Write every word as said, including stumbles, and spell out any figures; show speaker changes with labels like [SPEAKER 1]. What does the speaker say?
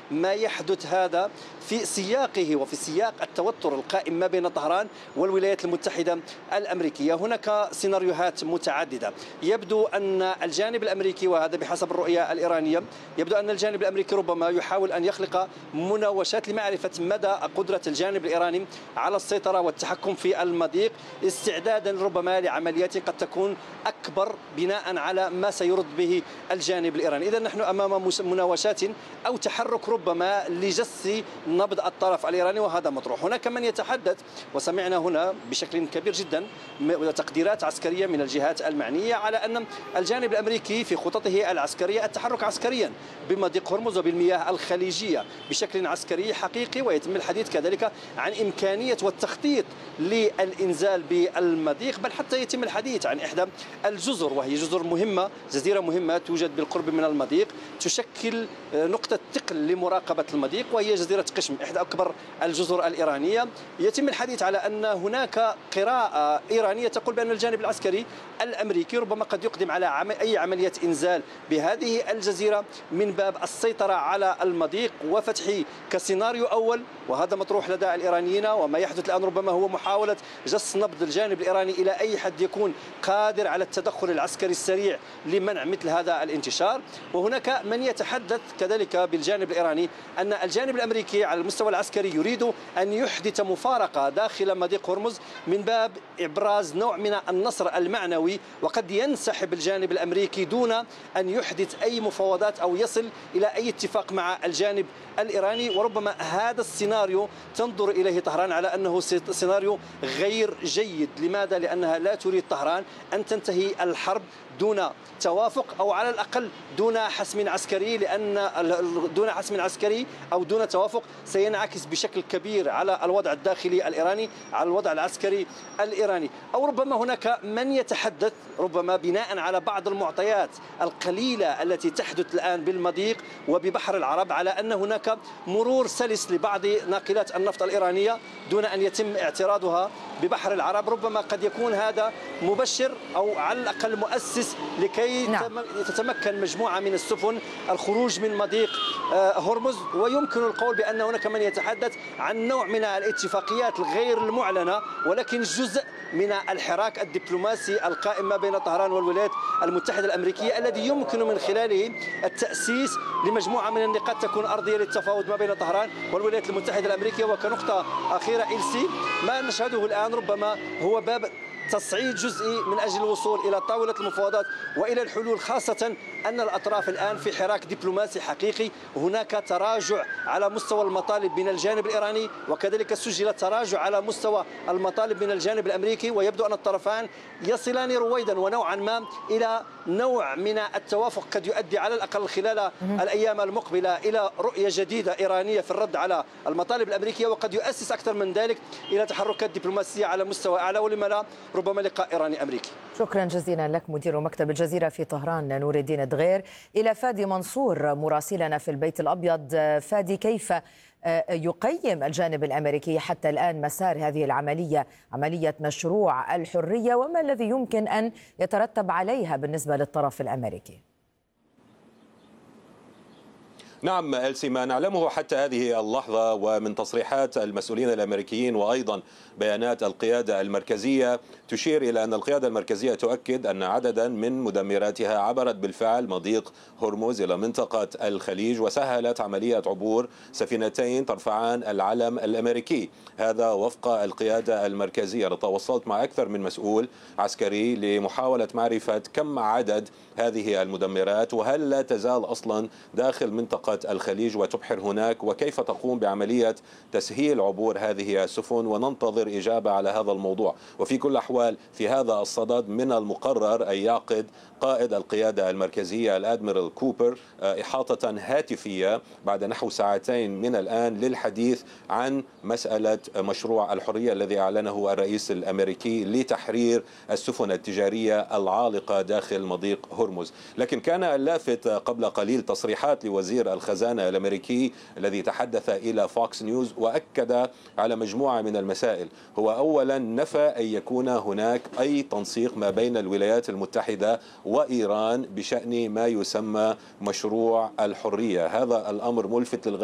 [SPEAKER 1] ما يحدث هذا في سياقه وفي سياق التوتر القائم ما بين طهران والولايات المتحدة الأمريكية. هناك سيناريوهات متعددة. يبدو أن الجانب الأمريكي، وهذا بحسب الرؤية الإيرانية، يبدو أن الجانب الأمريكي ربما يحاول أن يخلق مناوشات لمعرفة مدى قدرة الجانب الإيراني على السيطرة والتحكم في المضيق، استعدادا ربما لعمليات قد تكون أكبر بناء على ما سيرد به الجانب الإيراني. إذا نحن أمام مناوشات أو تحرك ربما لجس نبض الطرف الإيراني، وهذا مطروح. هناك من يتحدث، وسمعنا هنا بشكل كبير جدا تقديرات عسكرية من الجهات المعنية على أن الجانب الأمريكي في خططه العسكرية التحرك عسكريا بمضيق هرمز وبالمياه الخليجية بشكل عسكري حقيقي، ويتم الحديث كذلك عن إمكانية والتخطيط للإنزال بالمضيق، بل حتى يتم الحديث عن إحدى الجزر، وهي جزر مهمة، جزيرة مهمة توجد بالقرب من المضيق، تشكل نقطة ثقل لمراقبة المضيق، وهي جزيرة قشم، إحدى أكبر الجزر الإيرانية. يتم الحديث على أن هناك قراءة إيرانية تقول بأن الجانب العسكري الأمريكي ربما قد يقدم على أي عملية إنزال بهذه الجزيرة من باب السيطرة على المضيق وفتحه كسيناريو أول، وهذا مطروح لدى الإيرانيين. وما يحدث الآن ربما هو محاولة جس نبض الجانب الإيراني إلى أي حد يكون قادر على التدخل العسكري السريع لمنع مثل هذا الانتشار. وهناك من يتحدث كذلك بالجانب الإيراني أن الجانب الأمريكي على المستوى العسكري يريد أن يحدث مفارقة داخل مضيق هرمز من باب إبراز نوع من النصر المعنوي، وقد ينسحب الجانب الأمريكي دون أن يحدث أي مفاوضات أو يصل إلى أي اتفاق مع الجانب الإيراني. وربما هذا السيناريو تنظر إليه طهران على أنه سيناريو غير جيد. لماذا؟ لأنها لا تريد طهران أن تنتهي الحرب دون توافق، أو على الأقل دون حسم عسكري، لأن دون حسم عسكري أو دون توافق سينعكس بشكل كبير على الوضع الداخلي الإيراني، على الوضع العسكري الإيراني. أو ربما هناك من يتحدث ربما بناء على بعض المعطيات القليلة التي تحدث الآن بالمضيق وببحر العرب على أن هناك مرور سلس لبعض ناقلات النفط الإيرانية دون أن يتم اعتراضها ببحر العرب. ربما قد يكون هذا مبشر أو على الأقل مؤسس لكي نعم. تتمكن مجموعة من السفن الخروج من مضيق هرمز. ويمكن القول بأن هناك من يتحدث عن نوع من الاتفاقيات الغير المعلنة، ولكن جزء من الحراك الدبلوماسي القائم ما بين طهران والولايات المتحدة الأمريكية، الذي يمكن من خلاله التأسيس لمجموعة من النقاط تكون أرضية للتفاوض ما بين طهران والولايات المتحدة الأمريكية. وكنقطة أخيرة إلسي، ما نشهده الآن ربما هو باب تصعيد جزئي من أجل الوصول إلى طاولة المفاوضات وإلى الحلول، خاصة أن الأطراف الآن في حراك دبلوماسي حقيقي. هناك تراجع على مستوى المطالب من الجانب الإيراني، وكذلك سجل تراجع على مستوى المطالب من الجانب الأمريكي، ويبدو أن الطرفان يصلان رويدا ونوعا ما إلى نوع من التوافق قد يؤدي على الأقل خلال الأيام المقبلة إلى رؤية جديدة إيرانية في الرد على المطالب الأمريكية، وقد يؤسس أكثر من ذلك إلى تحركات دبلوماسية على مستوى أعلى، ولما لا ربما لقاء إيراني أمريكي.
[SPEAKER 2] شكرا جزيلا لك مدير مكتب الجزيرة في طهران نور الدين دغير. إلى فادي منصور مراسلنا في البيت الأبيض. فادي، كيف يقيم الجانب الأمريكي حتى الآن مسار هذه العملية، عملية مشروع الحرية، وما الذي يمكن أن يترتب عليها بالنسبة للطرف الأمريكي؟
[SPEAKER 3] نعم ألسي، ما نعلمه حتى هذه اللحظة ومن تصريحات المسؤولين الأمريكيين وأيضا بيانات القيادة المركزية تشير إلى أن القيادة المركزية تؤكد أن عددا من مدمراتها عبرت بالفعل مضيق هرمز إلى منطقة الخليج، وسهلت عملية عبور سفينتين ترفعان العلم الأمريكي. هذا وفق القيادة المركزية. تواصلت مع أكثر من مسؤول عسكري لمحاولة معرفة كم عدد هذه المدمرات، وهل لا تزال أصلا داخل منطقة الخليج وتبحر هناك، وكيف تقوم بعملية تسهيل عبور هذه السفن، وننتظر إجابة على هذا الموضوع. وفي كل الأحوال في هذا الصدد من المقرر أن يعقد قائد القيادة المركزية الأدميرال كوبر إحاطة هاتفية بعد نحو ساعتين من الآن للحديث عن مسألة مشروع الحرية الذي أعلنه الرئيس الأمريكي لتحرير السفن التجارية العالقة داخل مضيق هرمز. لكن كان اللافت قبل قليل تصريحات لوزير الخزانة الأمريكي الذي تحدث إلى فوكس نيوز وأكد على مجموعة من المسائل. هو أولا نفى أن يكون هناك أي تنسيق ما بين الولايات المتحدة وإيران بشأن ما يسمى مشروع الحرية. هذا الأمر ملفت للغاية